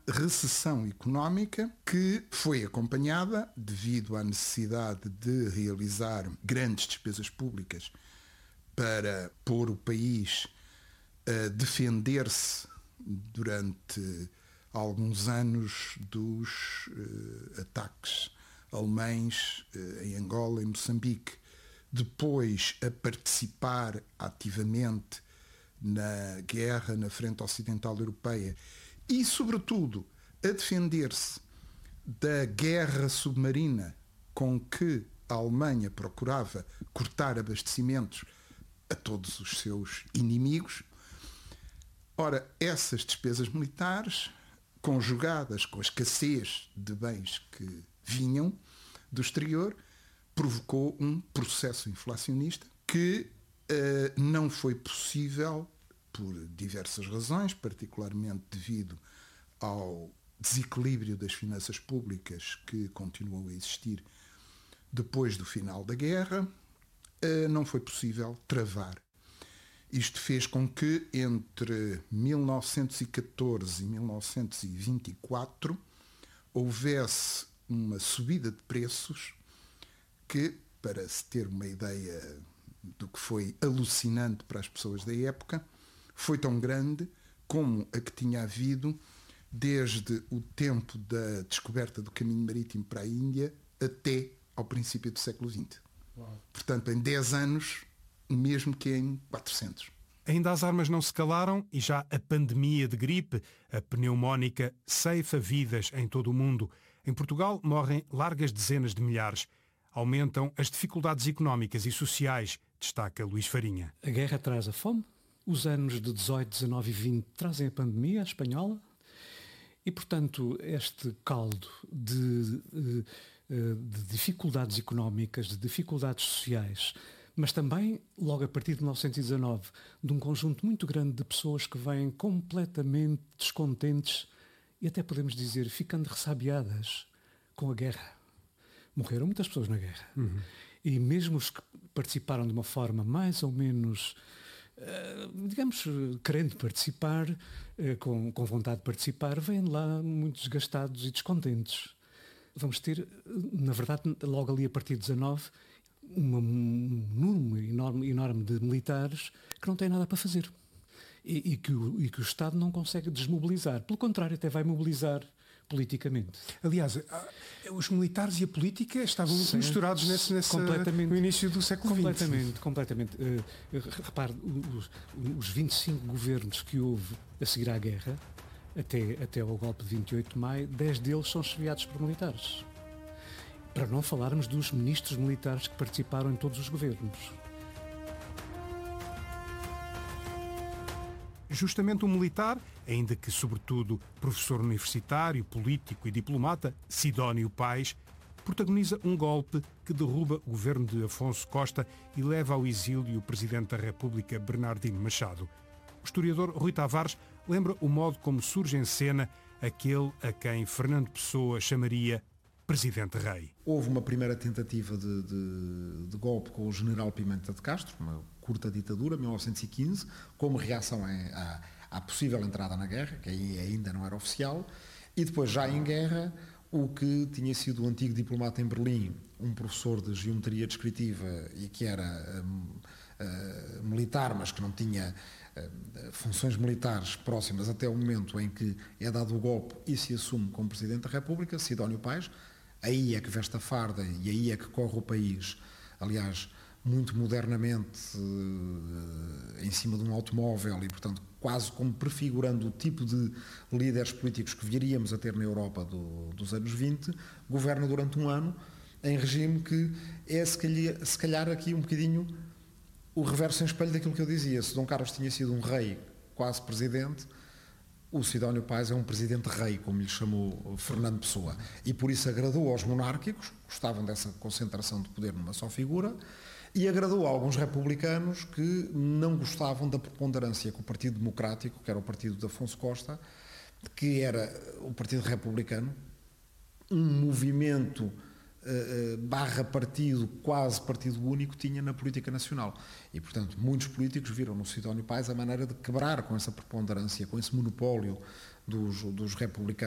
recessão económica que foi acompanhada, devido à necessidade de realizar grandes despesas públicas para pôr o país a defender-se durante alguns anos dos ataques alemães em Angola e Moçambique, depois a participar ativamente na guerra na frente ocidental europeia e, sobretudo, a defender-se da guerra submarina com que a Alemanha procurava cortar abastecimentos a todos os seus inimigos. Ora, essas despesas militares, conjugadas com a escassez de bens que vinham do exterior, provocou um processo inflacionista que não foi possível, por diversas razões, particularmente devido ao desequilíbrio das finanças públicas que continuou a existir depois do final da guerra, não foi possível travar. Isto fez com que entre 1914 e 1924 houvesse uma subida de preços que, para se ter uma ideia do que foi alucinante para as pessoas da época, foi tão grande como a que tinha havido desde o tempo da descoberta do caminho marítimo para a Índia até ao princípio do século XX. Uau. Portanto, em 10 anos, mesmo que em 400. Ainda as armas não se calaram e já a pandemia de gripe, a pneumónica, ceifa vidas em todo o mundo. Em Portugal morrem largas dezenas de milhares. Aumentam as dificuldades económicas e sociais, destaca Luís Farinha. A guerra traz a fome, os anos de 18, 19 e 20 trazem a pandemia espanhola e, portanto, este caldo de dificuldades económicas, de dificuldades sociais, mas também, logo a partir de 1919, de um conjunto muito grande de pessoas que vêm completamente descontentes e até podemos dizer ficando ressabiadas com a guerra. Morreram muitas pessoas na guerra. Uhum. E mesmo os que participaram de uma forma mais ou menos, digamos, querendo participar, com vontade de participar, vêm lá muito desgastados e descontentes. Vamos ter, na verdade, logo ali a partir de 19, um número enorme de militares que não têm nada para fazer. E que o Estado não consegue desmobilizar. Pelo contrário, até vai mobilizar politicamente. Aliás, os militares e a política estavam muito misturados no início do século XX. Completamente. Repare, os 25 governos que houve a seguir à guerra, até ao golpe de 28 de maio, 10 deles são chefiados por militares. Para não falarmos dos ministros militares que participaram em todos os governos. Justamente um militar, ainda que sobretudo professor universitário, político e diplomata, Sidónio Pais, protagoniza um golpe que derruba o governo de Afonso Costa e leva ao exílio o Presidente da República, Bernardino Machado. O historiador Rui Tavares lembra o modo como surge em cena aquele a quem Fernando Pessoa chamaria Presidente Rei. Houve uma primeira tentativa de golpe com o general Pimenta de Castro, uma curta ditadura, 1915, como reação à possível entrada na guerra, que aí ainda não era oficial, e depois, já em guerra, o que tinha sido o antigo diplomata em Berlim, um professor de geometria descritiva e que era militar, mas que não tinha funções militares próximas até o momento em que é dado o golpe e se assume como Presidente da República, Sidónio Pais. Aí é que veste a farda e aí é que corre o país, aliás, muito modernamente, em cima de um automóvel e, portanto, quase como prefigurando o tipo de líderes políticos que viríamos a ter na Europa dos anos 20, governa durante um ano em regime que é, se calhar, aqui um bocadinho o reverso em espelho daquilo que eu dizia. Se Dom Carlos tinha sido um rei quase presidente, o Sidónio Pais é um presidente-rei, como lhe chamou Fernando Pessoa, e por isso agradou aos monárquicos, gostavam dessa concentração de poder numa só figura, e agradou a alguns republicanos que não gostavam da preponderância que o Partido Democrático, que era o partido de Afonso Costa, que era o Partido Republicano, um movimento barra partido, quase partido único, tinha na política nacional. E, portanto, muitos políticos viram no Sidónio Pais a maneira de quebrar com essa preponderância, com esse monopólio dos republicanos